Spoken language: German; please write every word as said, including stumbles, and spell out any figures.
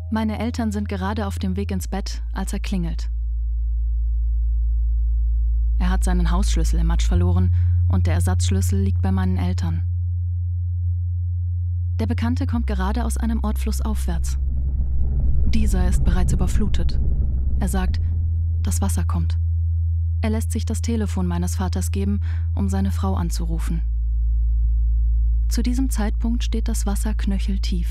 Meine Eltern sind gerade auf dem Weg ins Bett, als er klingelt. Er hat seinen Hausschlüssel im Matsch verloren und der Ersatzschlüssel liegt bei meinen Eltern. Der Bekannte kommt gerade aus einem Ort flussaufwärts. Dieser ist bereits überflutet. Er sagt, das Wasser kommt. Er lässt sich das Telefon meines Vaters geben, um seine Frau anzurufen. Zu diesem Zeitpunkt steht das Wasser knöcheltief.